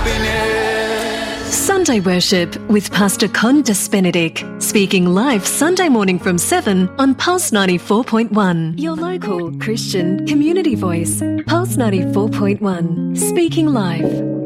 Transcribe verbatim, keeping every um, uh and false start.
happiness. Sunday Worship with Pastor Condas Benedict, speaking live Sunday morning from seven on Pulse ninety-four point one. Your local Christian community voice. Pulse ninety-four point one, speaking live.